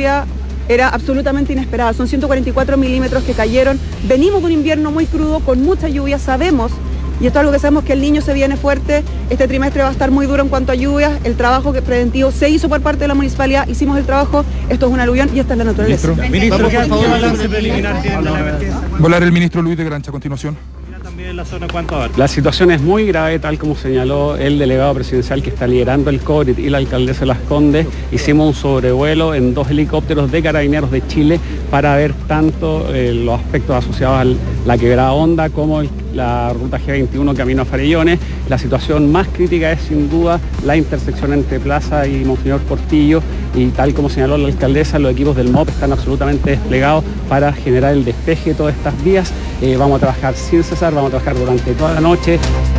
lluvia era absolutamente inesperada. Son 144 milímetros que cayeron. Venimos de un invierno muy crudo, con mucha lluvia, sabemos, y esto es algo que sabemos, que el Niño se viene fuerte. Este trimestre va a estar muy duro en cuanto a lluvias. El trabajo preventivo se hizo por parte de la municipalidad, hicimos el trabajo, esto es un aluvión y esta es la naturaleza. Ministro, ¿qué balance preliminar tiene la emergencia? Va a hablar el ministro Luis de Grancha a continuación. También la zona, ¿cuánto va? La situación es muy grave, tal como señaló el delegado presidencial que está liderando el COVID y la alcaldesa de Las Condes. Hicimos un sobrevuelo en 2 helicópteros de Carabineros de Chile para ver tanto los aspectos asociados a la quebrada Honda como la ruta G21 camino a Farellones. La situación más crítica es sin duda la intersección entre Plaza y Monseñor Portillo, y tal como señaló la alcaldesa, los equipos del MOP están absolutamente desplegados para generar el despeje de todas estas vías. Vamos a trabajar sin cesar, vamos a trabajar durante toda la noche.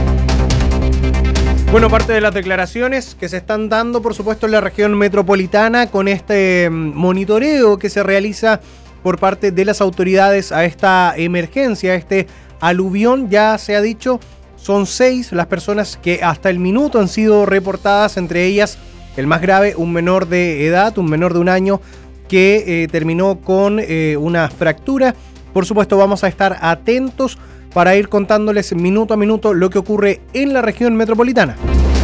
Bueno, parte de las declaraciones que se están dando, por supuesto, en la región metropolitana con este monitoreo que se realiza por parte de las autoridades a esta emergencia, a este aluvión. Ya se ha dicho, son 6 las personas que hasta el minuto han sido reportadas, entre ellas el más grave, un menor de edad, un menor de 1 año que terminó con una fractura. Por supuesto, vamos a estar atentos para ir contándoles minuto a minuto lo que ocurre en la región metropolitana.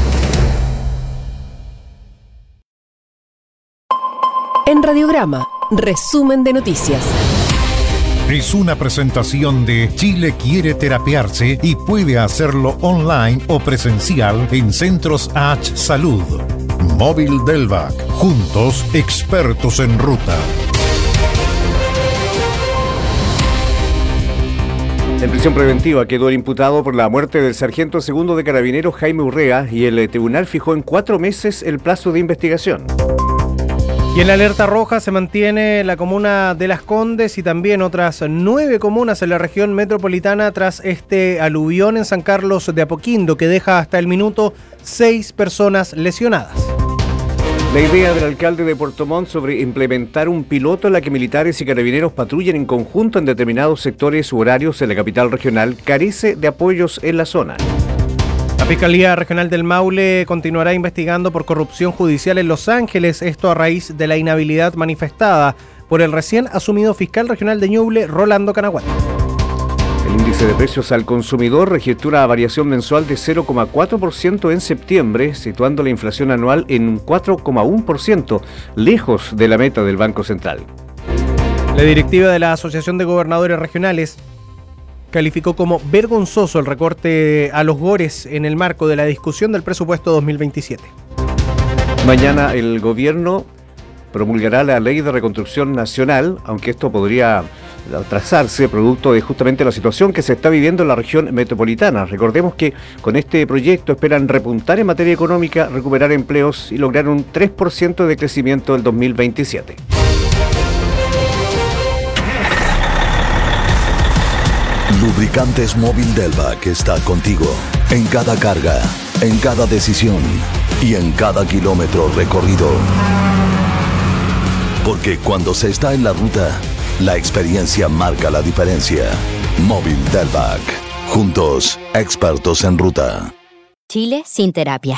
En Radiograma, resumen de noticias. Es una presentación de Chile quiere terapiarse y puede hacerlo online o presencial en Centros H Salud. Móvil Delvac, juntos expertos en ruta. En prisión preventiva quedó el imputado por la muerte del sargento segundo de Carabineros Jaime Urrea y el tribunal fijó en 4 meses el plazo de investigación. Y en la alerta roja se mantiene la comuna de Las Condes y también otras 9 comunas en la región metropolitana tras este aluvión en San Carlos de Apoquindo que deja hasta el minuto 6 personas lesionadas. La idea del alcalde de Puerto Montt sobre implementar un piloto en la que militares y carabineros patrullen en conjunto en determinados sectores u horarios en la capital regional carece de apoyos en la zona. La Fiscalía Regional del Maule continuará investigando por corrupción judicial en Los Ángeles, esto a raíz de la inhabilidad manifestada por el recién asumido fiscal regional de Ñuble, Rolando Canaguat. El índice de precios al consumidor registró una variación mensual de 0,4% en septiembre, situando la inflación anual en 4,1%, lejos de la meta del Banco Central. La directiva de la Asociación de Gobernadores Regionales calificó como vergonzoso el recorte a los GORES en el marco de la discusión del presupuesto 2027. Mañana el gobierno promulgará la Ley de Reconstrucción Nacional, aunque esto podría atrasarse producto de justamente la situación que se está viviendo en la región metropolitana. Recordemos que con este proyecto esperan repuntar en materia económica, recuperar empleos y lograr un 3% de crecimiento en 2027. Lubricantes Móvil Delvac está contigo en cada carga, en cada decisión y en cada kilómetro recorrido. Porque cuando se está en la ruta, la experiencia marca la diferencia. Móvil Delvac. Juntos, expertos en ruta. Chile sin terapia.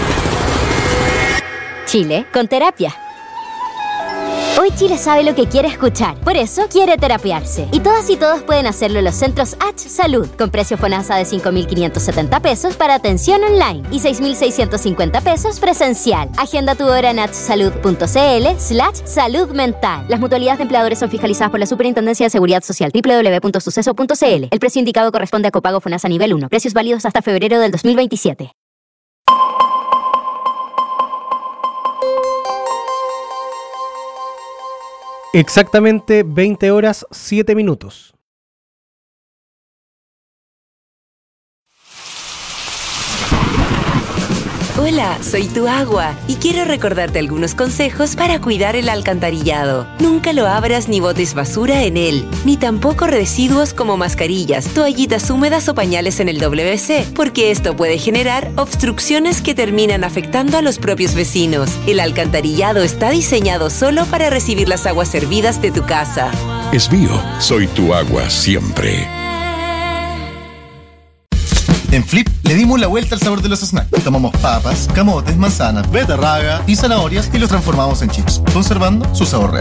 Chile con terapia. Hoy Chile sabe lo que quiere escuchar, por eso quiere terapiarse. Y todas y todos pueden hacerlo en los centros H Salud, con precio FONASA de 5.570 pesos para atención online y 6.650 pesos presencial. Agenda tu hora en hsalud.cl/salud mental. Las mutualidades de empleadores son fiscalizadas por la Superintendencia de Seguridad Social, www.suceso.cl. El precio indicado corresponde a copago FONASA nivel 1. Precios válidos hasta febrero del 2027. Exactamente 20 horas 7 minutos. Hola, soy tu agua y quiero recordarte algunos consejos para cuidar el alcantarillado. Nunca lo abras ni botes basura en él, ni tampoco residuos como mascarillas, toallitas húmedas o pañales en el WC, porque esto puede generar obstrucciones que terminan afectando a los propios vecinos. El alcantarillado está diseñado solo para recibir las aguas servidas de tu casa. Es mío, soy tu agua siempre. En Flip le dimos la vuelta al sabor de los snacks. Tomamos papas, camotes, manzanas, beterraga y zanahorias y los transformamos en chips, conservando su sabor real.